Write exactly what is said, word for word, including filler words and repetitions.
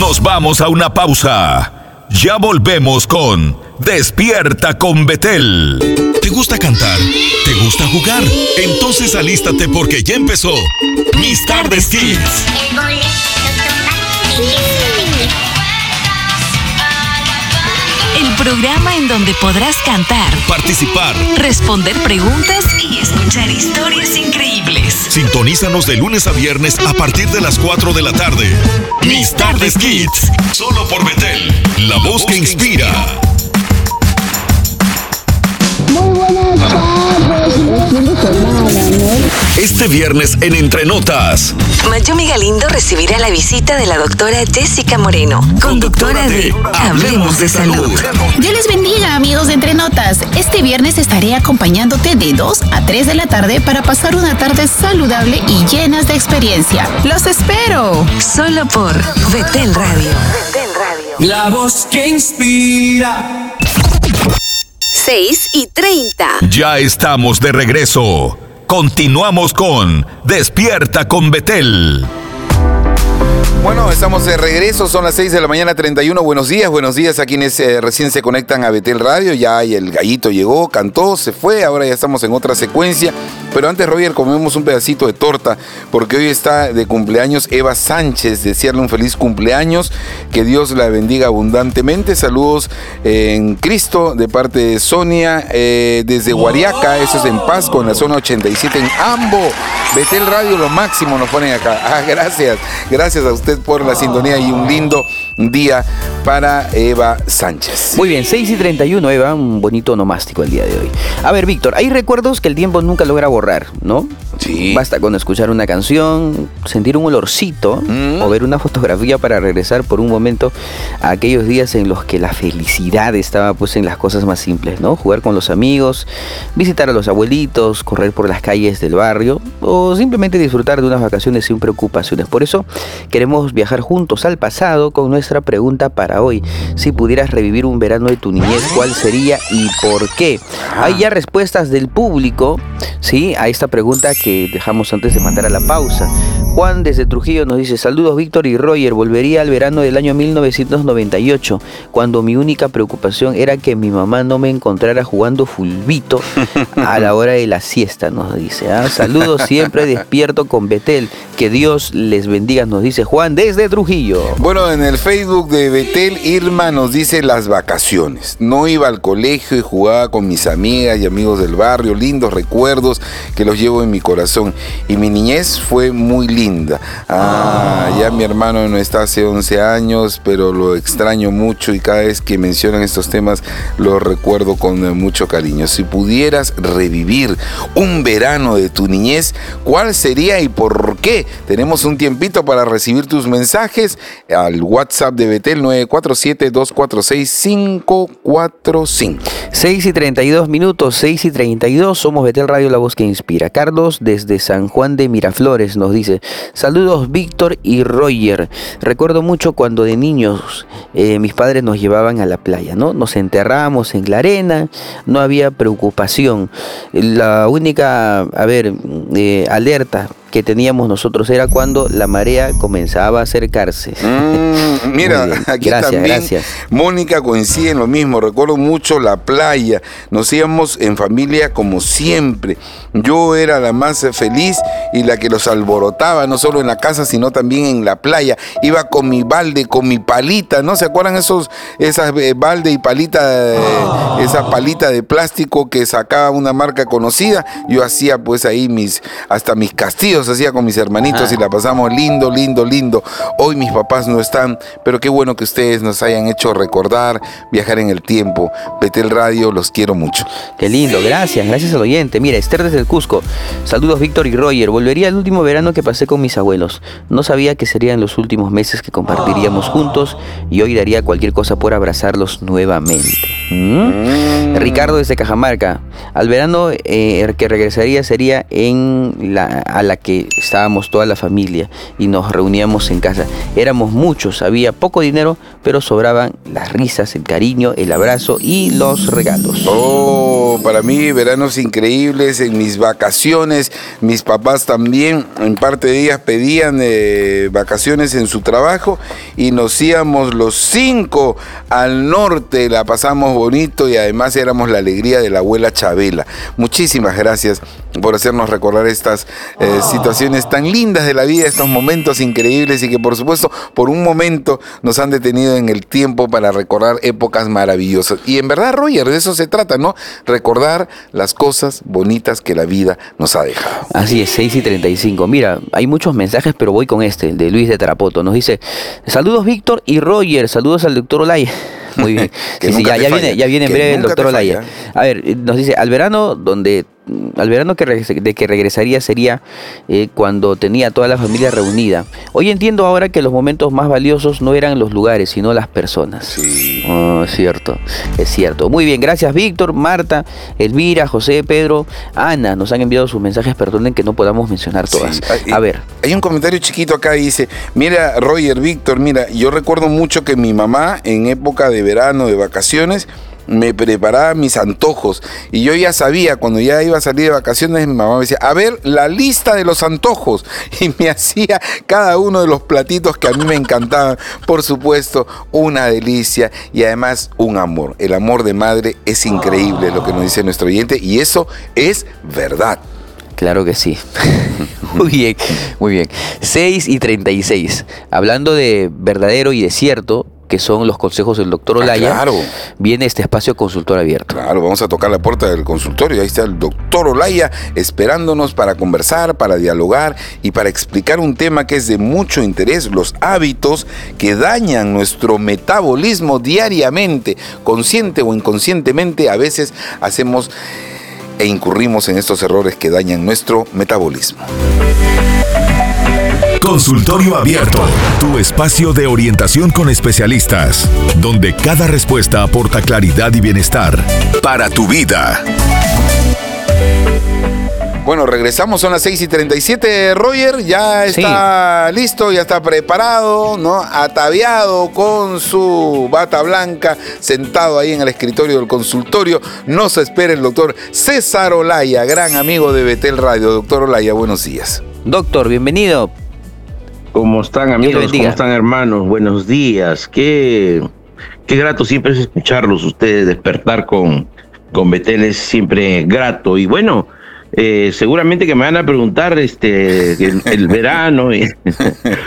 Nos vamos a una pausa. Ya volvemos con Despierta con Betel. ¿Te gusta cantar? ¿Te gusta jugar? Entonces alístate porque ya empezó Mis Tardes Kids. El programa en donde podrás cantar, participar, responder preguntas y escuchar historias increíbles. Sintonízanos de lunes a viernes a partir de las cuatro de la tarde. Mis Tardes Kids, solo por Betel, la voz que inspira. Muy buenas tardes, fin de semana, ¿no? Este viernes en Entre Notas, Mayumi Galindo recibirá la visita de la doctora Jessica Moreno, conductora de Hablemos de Salud. Dios les bendiga, amigos de Entre Notas. Este viernes estaré acompañándote de dos a tres de la tarde para pasar una tarde saludable y llenas de experiencia. ¡Los espero! Solo por Betel Radio. Betel Radio. La voz que inspira. seis y treinta. ya estamos de regreso. Continuamos con Despierta con Betel. Bueno, estamos de regreso, son las seis de la mañana, treinta y uno. Buenos días, buenos días a quienes eh, recién se conectan a Betel Radio. Ya el gallito llegó, cantó, se fue, ahora ya estamos en otra secuencia. Pero antes, Roger, comemos un pedacito de torta, porque hoy está de cumpleaños Eva Sánchez. Desearle un feliz cumpleaños, que Dios la bendiga abundantemente. Saludos eh, en Cristo de parte de Sonia, eh, desde Guariaca, eso es en Pasco, en la zona ochenta y siete, en Ambo. Betel Radio, lo máximo nos ponen acá. Ah, gracias, gracias a usted por la sintonía y un lindo día para Eva Sánchez. Muy bien, seis y treinta y uno, Eva, un bonito onomástico el día de hoy. A ver, Víctor, hay recuerdos que el tiempo nunca logra borrar, ¿no? Sí. Basta con escuchar una canción, sentir un olorcito mm. o ver una fotografía para regresar por un momento a aquellos días en los que la felicidad estaba pues en las cosas más simples, ¿no? Jugar con los amigos, visitar a los abuelitos, correr por las calles del barrio o simplemente disfrutar de unas vacaciones sin preocupaciones. Por eso queremos viajar juntos al pasado con nuestra pregunta para hoy. Si pudieras revivir un verano de tu niñez, ¿cuál sería y por qué? Hay ya respuestas del público, ¿sí? A esta pregunta que dejamos antes de mandar a la pausa. Juan desde Trujillo nos dice: saludos Víctor y Roger, volvería al verano del año mil novecientos noventa y ocho, cuando mi única preocupación era que mi mamá no me encontrara jugando fulbito a la hora de la siesta, nos dice. ¿ah? Saludos, siempre despierto con Betel, que Dios les bendiga, nos dice Juan desde Trujillo. Bueno, en el Facebook de Betel, Irma nos dice las vacaciones. No iba al colegio y jugaba con mis amigas y amigos del barrio, lindos recuerdos que los llevo en mi corazón. Y mi niñez fue muy linda. Ah, ya mi hermano no está hace once años, pero lo extraño mucho y cada vez que mencionan estos temas lo recuerdo con mucho cariño. Si pudieras revivir un verano de tu niñez, ¿cuál sería y por qué? Tenemos un tiempito para recibir tus mensajes al WhatsApp de Betel nueve cuatro siete, dos cuatro seis, cinco cuatro cinco. seis y treinta y dos minutos, seis y treinta y dos, somos Betel Radio, la voz que inspira. Carlos desde San Juan de Miraflores nos dice: saludos Víctor y Roger. Recuerdo mucho cuando de niños eh, mis padres nos llevaban a la playa, ¿no? Nos enterrábamos en la arena, no había preocupación. La única, a ver, eh, alerta que teníamos nosotros era cuando la marea comenzaba a acercarse. Mm, mira, aquí gracias, también gracias. Mónica coincide en lo mismo. Recuerdo mucho la playa. Nos íbamos en familia como siempre. Yo era la más feliz y la que los alborotaba, no solo en la casa, sino también en la playa. Iba con mi balde, con mi palita, ¿no? ¿Se acuerdan esos, esas eh, balde y palita, eh, esa palita de plástico que sacaba una marca conocida? Yo hacía pues ahí mis, hasta mis castillos hacía con mis hermanitos ah. y la pasamos lindo, lindo, lindo. Hoy mis papás no están, pero qué bueno que ustedes nos hayan hecho recordar, viajar en el tiempo. Betel Radio, los quiero mucho. Qué lindo, gracias, gracias al oyente. Mira, Esther desde el Cusco. Saludos Víctor y Roger. Volvería al último verano que pasé con mis abuelos. No sabía que serían los últimos meses que compartiríamos juntos y hoy daría cualquier cosa por abrazarlos nuevamente. ¿Mm? Mm. Ricardo desde Cajamarca. Al verano eh, que regresaría sería en la, a la que que estábamos toda la familia y nos reuníamos en casa. Éramos muchos, había poco dinero, pero sobraban las risas, el cariño, el abrazo y los regalos. Oh, para mí veranos increíbles, en mis vacaciones, mis papás también, en parte de ellas pedían eh, vacaciones en su trabajo y nos íbamos los cinco al norte, la pasamos bonito y además éramos la alegría de la abuela Chabela. Muchísimas gracias por hacernos recordar estas eh, situaciones tan lindas de la vida, estos momentos increíbles y que por supuesto por un momento nos han detenido en el tiempo para recordar épocas maravillosas. Y en verdad, Roger, de eso se trata, ¿no? Recordar las cosas bonitas que la vida nos ha dejado. Así es, seis y treinta y cinco. Mira, hay muchos mensajes, pero voy con este, el de Luis de Tarapoto. Nos dice, saludos Víctor y Roger, saludos al doctor Olaya. Muy bien. Sí, sí, ya, ya viene, ya viene en breve el doctor Olaya. A ver, nos dice, al verano donde al verano que de que regresaría sería eh, cuando tenía toda la familia reunida. Hoy entiendo ahora que los momentos más valiosos no eran los lugares, sino las personas. Sí. Oh, es cierto, es cierto. Muy bien, gracias Víctor, Marta, Elvira, José, Pedro, Ana, nos han enviado sus mensajes, perdonen que no podamos mencionar todas. Sí. A ver. Hay un comentario chiquito acá, dice, mira Roger, Víctor, mira, yo recuerdo mucho que mi mamá en época de verano, de vacaciones, me preparaba mis antojos y yo ya sabía, cuando ya iba a salir de vacaciones, mi mamá me decía, a ver, la lista de los antojos, y me hacía cada uno de los platitos que a mí me encantaban. Por supuesto, una delicia y además un amor. El amor de madre es increíble, lo que nos dice nuestro oyente, y eso es verdad. Claro que sí. Muy bien, muy bien. seis y treinta y seis. Hablando de verdadero y de cierto, que son los consejos del doctor Olaya, ah, claro. Viene este espacio consultor abierto. Claro, vamos a tocar la puerta del consultorio. Ahí está el doctor Olaya esperándonos para conversar, para dialogar y para explicar un tema que es de mucho interés, los hábitos que dañan nuestro metabolismo diariamente, consciente o inconscientemente. A veces hacemos e incurrimos en estos errores que dañan nuestro metabolismo. Consultorio Abierto, tu espacio de orientación con especialistas, donde cada respuesta aporta claridad y bienestar para tu vida. Bueno, regresamos, son las seis y treinta y siete. Roger ya está sí. listo, ya está preparado, ¿no? Ataviado con su bata blanca, sentado ahí en el escritorio del consultorio. Nos espera el doctor César Olaya, gran amigo de Betel Radio. Doctor Olaya, buenos días. Doctor, bienvenido. ¿Cómo están, amigos? ¿Cómo están, hermanos? Buenos días. Qué, qué grato siempre es escucharlos ustedes, despertar con, con Betel es siempre grato. Y bueno, eh, seguramente que me van a preguntar este el, el verano. Y,